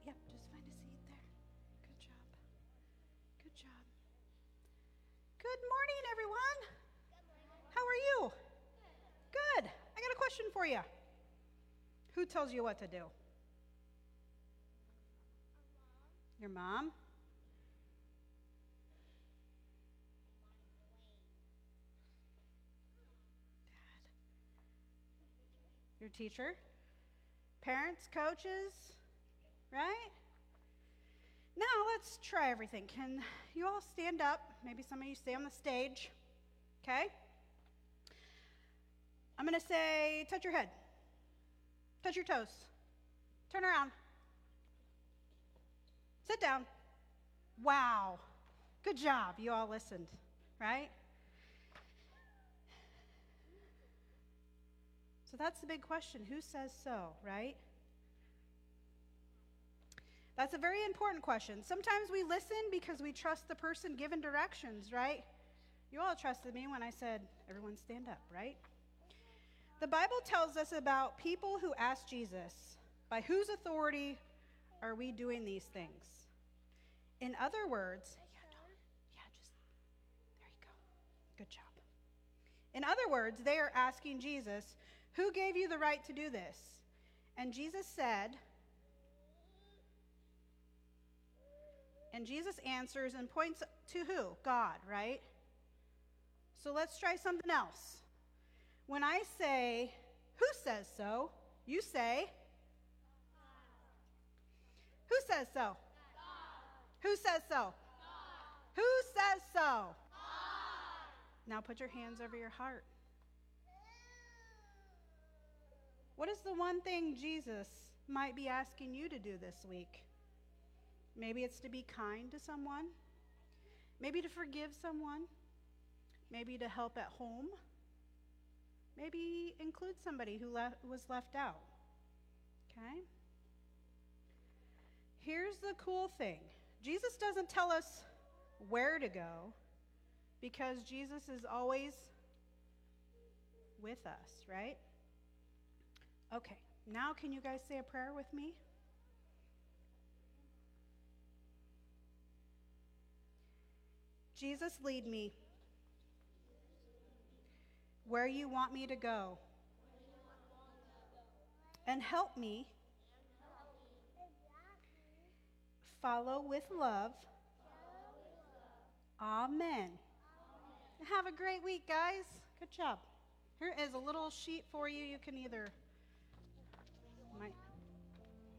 Yep, just find a seat there. Good job. Good job. Good morning, everyone. How are you? Good. I got a question for you. Who tells you what to do? Your mom? Dad? Your teacher? Parents, coaches? Right? Now let's try everything. Can you all stand up? Maybe some of you stay on the stage. Okay? I'm going to say, touch your head. Touch your toes. Turn around. Sit down. Wow. Good job. You all listened, right? So that's the big question. Who says so, right? That's a very important question. Sometimes we listen because we trust the person given directions, right? You all trusted me when I said, everyone stand up, right? The Bible tells us about people who asked Jesus, by whose authority are we doing these things? In other words, there you go. Good job. In other words, they are asking Jesus, who gave you the right to do this? And Jesus answers and points to who? God, right? So let's try something else. When I say, who says so? You say, who says so? God. Who says so? God. Who says so? God. Now put your hands over your heart. What is the one thing Jesus might be asking you to do this week? Maybe it's to be kind to someone. Maybe to forgive someone. Maybe to help at home. Maybe include somebody who was left out. Okay? Here's the cool thing. Jesus doesn't tell us where to go because Jesus is always with us, right? Okay, now can you guys say a prayer with me? Jesus, lead me where you want me to go. And help me follow with love. Amen. Have a great week, guys. Good job. Here is a little sheet for you. You can either